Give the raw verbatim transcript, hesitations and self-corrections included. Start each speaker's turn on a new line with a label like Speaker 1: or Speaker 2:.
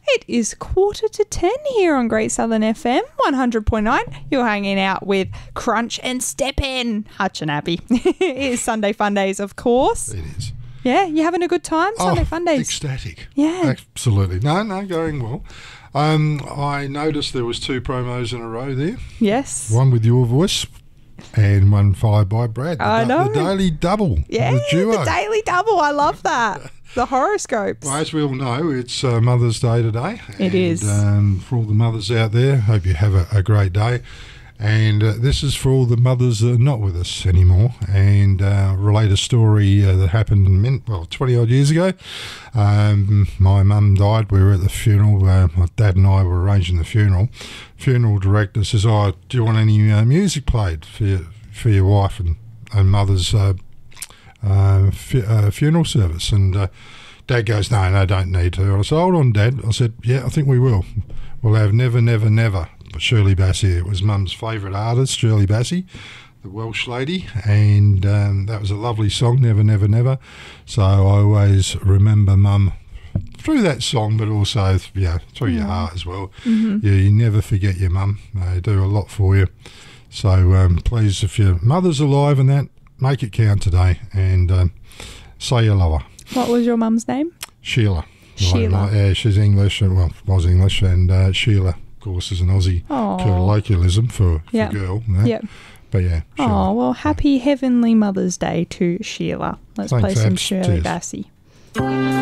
Speaker 1: It is quarter to ten here on Great Southern F M, one hundred point nine. You're hanging out with Crunch and Steppen. Hutch and Abby. It is Sunday Fun Days, of course.
Speaker 2: It is.
Speaker 1: Yeah, you having a good time? Sunday
Speaker 2: oh,
Speaker 1: Fun Days.
Speaker 2: Ecstatic.
Speaker 1: Yeah.
Speaker 2: Absolutely. No, no, going well. Um, I noticed there was two promos in a row there.
Speaker 1: Yes.
Speaker 2: One with your voice and one fired by Brad. The,
Speaker 1: I know.
Speaker 2: The Daily Double.
Speaker 1: Yeah,
Speaker 2: the duo.
Speaker 1: the Daily Double. I love that. The horoscopes.
Speaker 2: Well, as we all know, it's uh, Mother's Day today.
Speaker 1: It
Speaker 2: and,
Speaker 1: is.
Speaker 2: Um, for all the mothers out there, hope you have a, a great day. And uh, this is for all the mothers that are not with us anymore, and uh, relate a story uh, that happened, min- well, twenty odd years ago. Um, my mum died. We were at the funeral. Uh, my dad and I were arranging the funeral. Funeral director says, "Oh, do you want any uh, music played for your, for your wife and, and mother's uh, uh, fu- uh, funeral service?" And uh, Dad goes, "No, no, don't need to." I said, "Hold on, Dad." I said, "Yeah, I think we will. We'll have Never, Never, Never." But Shirley Bassey, it was Mum's favourite artist, Shirley Bassey, the Welsh lady, and um, that was a lovely song, Never, Never, Never. So I always remember Mum through that song, but also yeah, through your heart as well.
Speaker 1: Mm-hmm.
Speaker 2: Yeah, you never forget your mum. They do a lot for you. So um, please, if your mother's alive and that, make it count today, and um, say you love her.
Speaker 1: What was your mum's name?
Speaker 2: Sheila.
Speaker 1: Sheila.
Speaker 2: Like, yeah, she's English, and well, was English, and uh, Sheila, of course, is an Aussie
Speaker 1: Aw.
Speaker 2: colloquialism for, for
Speaker 1: Yep.
Speaker 2: girl. You know?
Speaker 1: Yep.
Speaker 2: But yeah. Sheila.
Speaker 1: Oh, well, happy Heavenly Mother's Day to Sheila. Let's
Speaker 2: Thanks,
Speaker 1: play some
Speaker 2: Abs.
Speaker 1: Shirley
Speaker 2: Cheers.
Speaker 1: Bassey.